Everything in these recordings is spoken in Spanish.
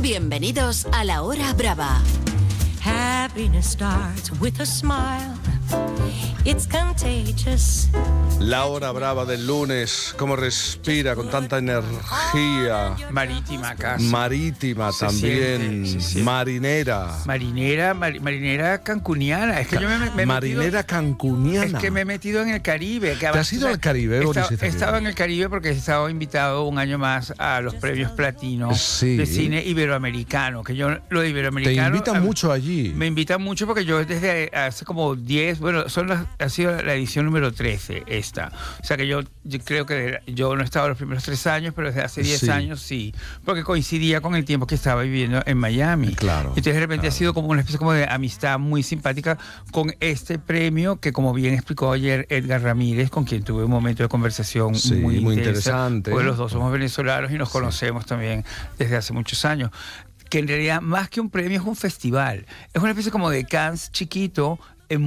Bienvenidos a La Hora Brava. Happiness starts with a smile. It's contagious. La Hora Brava del lunes, cómo respira con tanta energía. Marítima casi. Marítima Se también. siente. Marinera. Marinera cancuniana. Es que yo me he Marinera metido, cancuniana. es que me he metido en el Caribe. ¿Te has ido al Caribe, Boris? He estado en el Caribe porque he estado invitado un año más a los premios Platino Sí. de cine iberoamericano. Que yo lo de Te iberoamericano. invitan mucho allí. Me invitan mucho porque yo desde hace como 10, bueno, ha sido la edición número 13 esta. O sea que yo creo que yo no he estado los primeros 3 años, pero desde hace 10 Sí. años sí. Porque coincidía con el tiempo que estaba viviendo en Miami. Claro. Entonces de repente ha sido como una especie como de amistad muy simpática con este premio que, como bien explicó ayer Edgar Ramírez, con quien tuve un momento de conversación Sí, muy muy intensa, interesante. porque los dos somos venezolanos y nos conocemos también desde hace muchos años. Que en realidad más que un premio es un festival. Es una especie como de Cannes chiquito en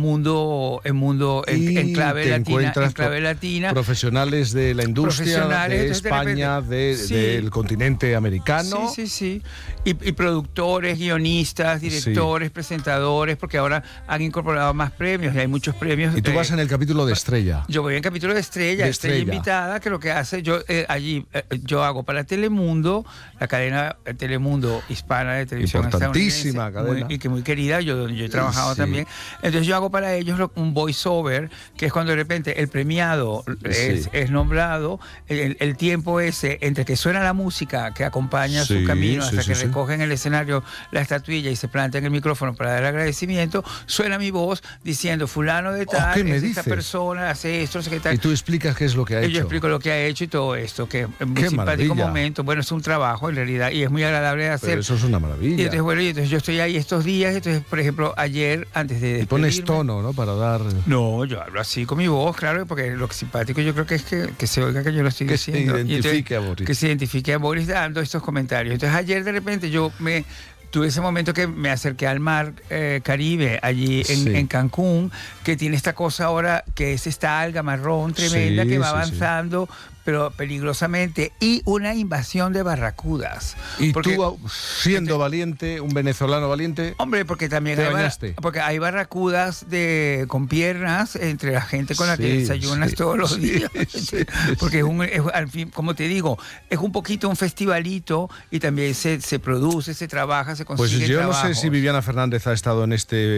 clave latina. Profesionales de la industria, de entonces, España, sí. del continente americano. Sí. Y productores, guionistas, directores, presentadores, porque ahora han incorporado más premios y hay muchos premios. Y tú vas en el capítulo de Estrella. Yo voy en capítulo de Estrella, Estrella invitada, que lo que hace, yo hago para Telemundo, la cadena Telemundo hispana de televisión Importantísima estadounidense, cadena. y que muy querida, yo he trabajado Sí. también. Entonces yo hago para ellos un voiceover, que es cuando de repente el premiado es nombrado, el tiempo ese entre que suena la música que acompaña su camino hasta que recogen el escenario la estatuilla y se plantan el micrófono para dar agradecimiento, suena mi voz diciendo fulano de tal, ¿qué me es esta dices? persona, hace esto, no sé qué tal. Y tú explicas qué es lo que ha Y hecho. yo explico lo que ha hecho y todo esto, que es un muy ¡Qué simpático maravilla! momento. Bueno, es un trabajo en realidad y es muy agradable de hacer. Pero eso es una maravilla. Y entonces yo estoy ahí estos días, entonces por ejemplo ayer antes de Y pones despedirme- tono, ¿no? Para dar... No, yo hablo así con mi voz, claro, porque lo simpático yo creo que es que se oiga que yo lo estoy Que se diciendo. Y identifique a Boris. Que se identifique a Boris dando estos comentarios. Entonces ayer de repente tuve ese momento que me acerqué al mar Caribe, allí en Cancún, que tiene esta cosa ahora, que es esta alga marrón tremenda que va avanzando, pero peligrosamente, y una invasión de barracudas. Y tú, siendo valiente, un venezolano valiente... Hombre, porque también porque hay barracudas con piernas entre la gente con la que desayunas todos los días. Porque al fin, como te digo, es un poquito un festivalito y también se produce, se trabaja, se consigue Pues yo trabajos. no sé si Viviana Fernández ha estado en este